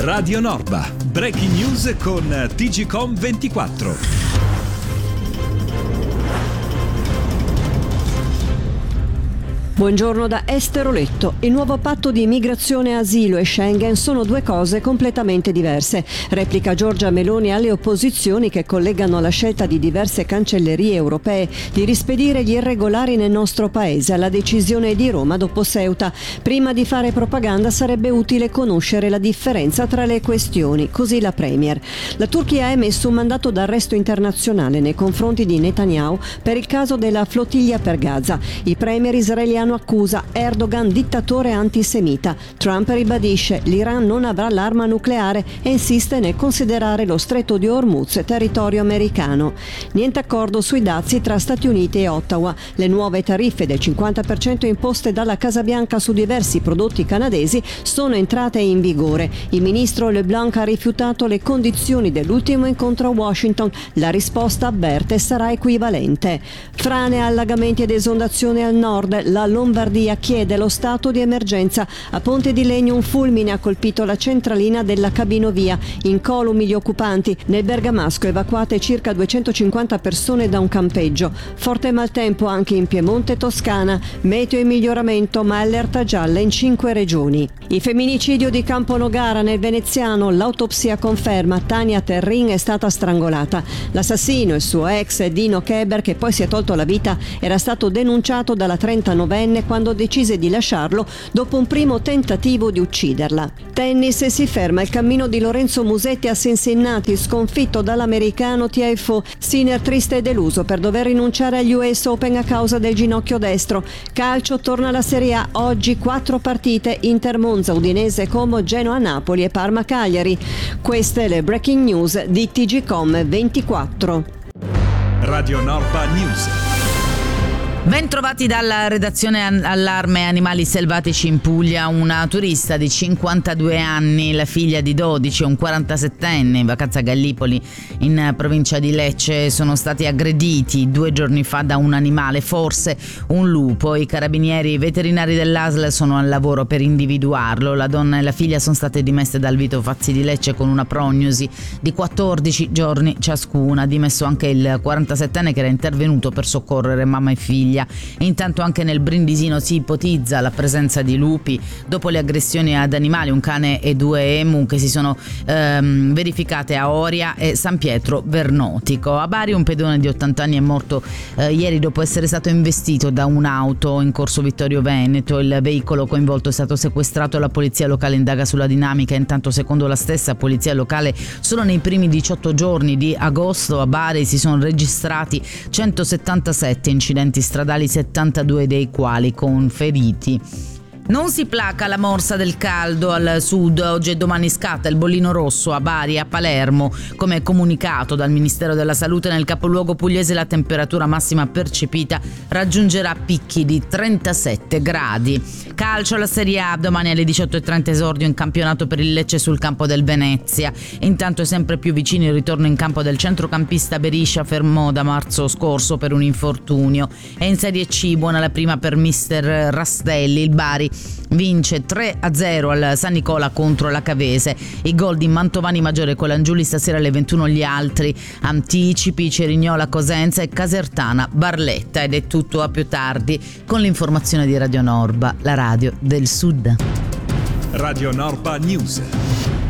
Radio Norba, breaking news con TGcom 24. Buongiorno da Esther Oletto. Il nuovo patto di migrazione, asilo e Schengen sono due cose completamente diverse. Replica Giorgia Meloni alle opposizioni che collegano la scelta di diverse cancellerie europee di rispedire gli irregolari nel nostro paese alla decisione di Roma dopo Ceuta. Prima di fare propaganda sarebbe utile conoscere la differenza tra le questioni, così la Premier. La Turchia ha emesso un mandato d'arresto internazionale nei confronti di Netanyahu per il caso della flottiglia per Gaza. Il Premier israeliano accusa Erdogan dittatore antisemita. Trump ribadisce l'Iran non avrà l'arma nucleare e insiste nel considerare lo stretto di Hormuz territorio americano. Niente accordo sui dazi tra Stati Uniti e Ottawa. Le nuove tariffe del 50% imposte dalla Casa Bianca su diversi prodotti canadesi sono entrate in vigore. Il ministro LeBlanc ha rifiutato le condizioni dell'ultimo incontro a Washington. La risposta, avverte, sarà equivalente. Frane, allagamenti ed esondazioni al nord. La Lombardia chiede lo stato di emergenza. A Ponte di Legno un fulmine ha colpito la centralina della cabinovia. Incolumi gli occupanti. Nel bergamasco evacuate circa 250 persone da un campeggio. Forte maltempo anche in Piemonte e Toscana. Meteo in miglioramento ma allerta gialla in 5 regioni. Il femminicidio di Camponogara nel Veneziano. L'autopsia conferma Tania Terrin è stata strangolata. L'assassino, il suo ex Dino Keber, che poi si è tolto la vita, era stato denunciato dalla 39enne quando decise di lasciarlo dopo un primo tentativo di ucciderla. Tennis, si ferma il cammino di Lorenzo Musetti a Cincinnati, sconfitto dall'americano Tiafoe. Sinner triste e deluso per dover rinunciare agli US Open a causa del ginocchio destro. Calcio, torna alla Serie A. Oggi 4 partite: Inter Monza, Udinese Como, Genoa Napoli e Parma Cagliari. Queste le breaking news di TGcom 24. Radio Norba News. Bentrovati dalla redazione Allarme Animali Selvatici in Puglia. Una turista di 52 anni, la figlia di 12 e un 47enne in vacanza a Gallipoli in provincia di Lecce sono stati aggrediti 2 giorni fa da un animale, forse un lupo. I carabinieri veterinari dell'ASL sono al lavoro per individuarlo. La donna e la figlia sono state dimesse dal Vito Fazzi di Lecce con una prognosi di 14 giorni ciascuna. Dimesso anche il 47enne che era intervenuto per soccorrere mamma e figlia. E intanto anche nel Brindisino si ipotizza la presenza di lupi dopo le aggressioni ad animali, un cane e 2 emu che si sono verificate a Oria e San Pietro Vernotico. A Bari un pedone di 80 anni è morto ieri dopo essere stato investito da un'auto in corso Vittorio Veneto. Il veicolo coinvolto è stato sequestrato e la polizia locale indaga sulla dinamica. Intanto, secondo la stessa polizia locale, solo nei primi 18 giorni di agosto a Bari si sono registrati 177 incidenti stradali, 72 dei quali con feriti. Non si placa la morsa del caldo al sud. Oggi e domani scatta il bollino rosso a Bari e a Palermo. Come comunicato dal Ministero della Salute, nel capoluogo pugliese la temperatura massima percepita raggiungerà picchi di 37 gradi. Calcio, alla Serie A, domani alle 18:30 esordio in campionato per il Lecce sul campo del Venezia. Intanto è sempre più vicino il ritorno in campo del centrocampista Beriscia, fermo da marzo scorso per un infortunio. E in Serie C, buona la prima per mister Rastelli. Il Bari vince 3-0 al San Nicola contro la Cavese. I gol di Mantovani, Maggiore e Colangiuli. Stasera alle 21 gli altri anticipi: Cerignola, Cosenza e Casertana, Barletta. Ed è tutto, a più tardi con l'informazione di Radio Norba, la radio del Sud. Radio Norba News.